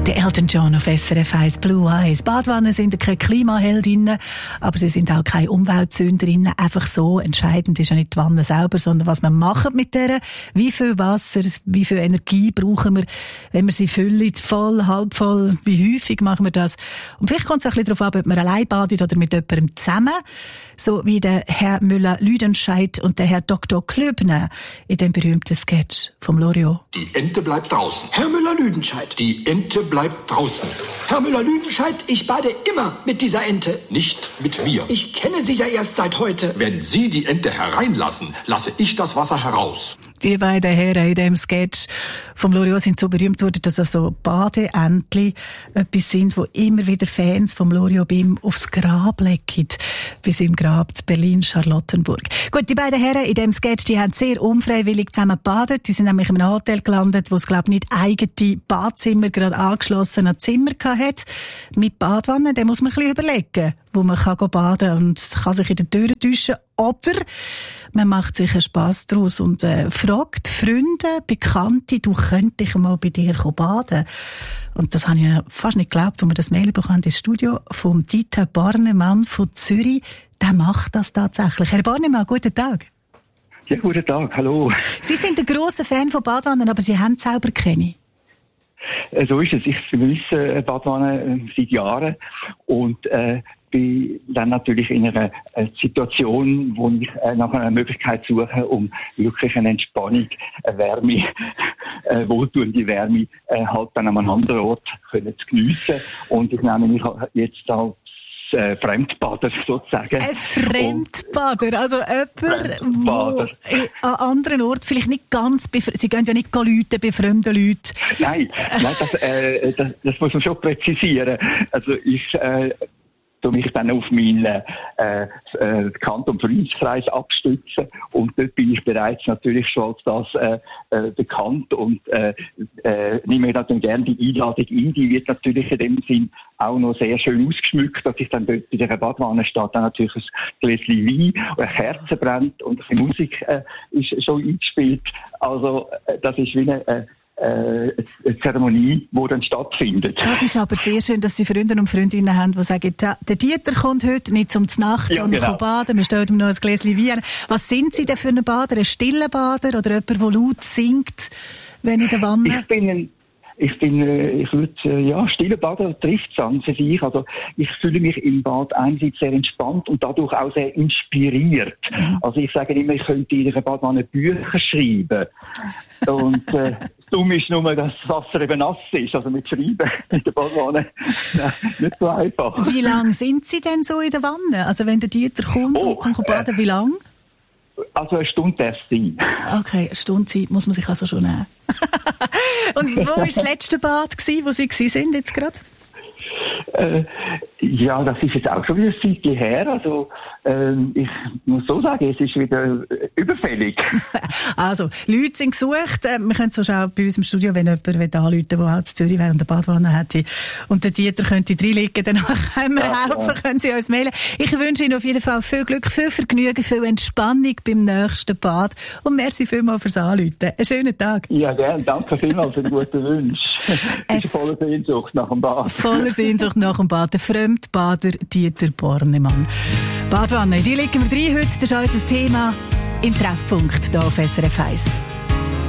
Der Elton John auf SRF 1 Blue Eyes. Badwannen sind keine Klimaheldinnen, aber sie sind auch keine Umweltsünderinnen. Einfach so. Entscheidend ist ja nicht die Wanne selber, sondern was wir machen mit der. Wie viel Wasser, wie viel Energie brauchen wir, wenn wir sie füllen, voll, halb voll, wie häufig machen wir das? Und vielleicht kommt es auch ein bisschen darauf an, ob man allein badet oder mit jemandem zusammen. So wie der Herr Müller-Lüdenscheid und der Herr Dr. Klöbner in dem berühmten Sketch vom Loriot. Die Ente bleibt draußen. Herr Müller-Lüdenscheid. Die Ente bleibt draußen. Herr Müller-Lüdenscheid, ich bade immer mit dieser Ente. Nicht mit mir. Ich kenne sie ja erst seit heute. Wenn Sie die Ente hereinlassen, lasse ich das Wasser heraus. Die beiden Herren in dem Sketch vom Loriot sind so berühmt worden, dass also Badeentli etwas sind, wo immer wieder Fans vom Loriot bei ihm aufs Grab legen. Bei seinem Grab zu Berlin-Charlottenburg. Gut, die beiden Herren in dem Sketch, die haben sehr unfreiwillig zusammen gebadet. Die sind nämlich in einem Hotel gelandet, wo es, glaube ich, nicht eigene Badzimmer gerade angeschlossen an Zimmer hatte. Mit Badwannen, da muss man ein bisschen überlegen, wo man kann baden kann und kann sich in den Türen täuschen. Oder man macht sich einen Spass daraus und fragt Freunde, Bekannte, du könntest mal bei dir baden. Und das habe ich ja fast nicht geglaubt, als wir das Mail bekommen ins Studio vom Dieter Barnemann von Zürich. Der macht das tatsächlich. Herr Barnemann, guten Tag. Ja, guten Tag, hallo. Sie sind ein grosser Fan von Badwannen, aber Sie haben selber keine. So ist es. Ich vermisse Badwannen seit Jahren und bin dann natürlich in einer Situation, wo ich nach einer Möglichkeit suche, um wirklich eine Entspannung, eine Wärme, wohltuende Wärme halt dann an einem anderen Ort können zu geniessen. Und ich nehme mich jetzt als Fremdbader sozusagen. Ein Fremdbader, also jemand, der an anderen Orten vielleicht nicht ganz Sie gehen ja nicht läuten bei fremden Leuten. Nein, das muss man schon präzisieren. Also ich mich dann auf meinen Kanton- und Vereinskreis abstützen und dort bin ich bereits natürlich schon als das bekannt und nehme mir dann gerne die Einladung ein. Die wird natürlich in dem Sinn auch noch sehr schön ausgeschmückt, dass ich dann dort bei der Badwanne stehe, dann natürlich ein Gläschen Wein, eine Kerze brennt und ein bisschen Musik ist schon eingespielt. Also das ist wie eine Zeremonie, die dann stattfindet. Das ist aber sehr schön, dass Sie Freunde und Freundinnen haben, die sagen, der Dieter kommt heute nicht zum Nacht, sondern kann baden, wir stellen ihm noch ein Gläschen Wein. Was sind Sie denn für einen Bader? Ein stiller Bader oder jemand, der laut singt, wenn in der Wanne? Ich würde, stiller Bader trifft es an für sich. Also, ich fühle mich im Bad einerseits sehr entspannt und dadurch auch sehr inspiriert. Also, ich sage immer, ich könnte in der Badwanne Bücher schreiben. Und, dumm ist nur, dass das Wasser eben nass ist. Also, mit Schreiben in der Badwanne, nicht so einfach. Wie lange sind Sie denn so in der Wanne? Also, wenn der Dieter kommt und kann baden, wie lange? Also, eine Stunde darf es sein. Okay, eine Stunde Zeit muss man sich also schon nehmen. Und wo war das letzte Bad, wo Sie sind jetzt gerade? Ja, das ist jetzt auch schon wieder ein Zeitchen her. Also, ich muss so sagen, es ist wieder überfällig. Also, Leute sind gesucht. Wir können so auch bei uns im Studio, wenn jemand anrufen will, der auch in Zürich wäre und eine Badwanne hätte und der Dieter könnte reinlegen, dann können wir helfen, können Sie uns mailen. Ich wünsche Ihnen auf jeden Fall viel Glück, viel Vergnügen, viel Entspannung beim nächsten Bad und merci vielmals fürs Anrufen. Einen schönen Tag. Ja, gerne. Danke vielmals für den guten Wunsch. Ich bin voller Sehnsucht nach dem Bad. Voller Sehnsucht nach dem Bad. Der Fremdbader Dieter Barnemann. Badwanne, die legen wir rein heute. Das ist unser Thema im Treffpunkt hier auf SRF 1.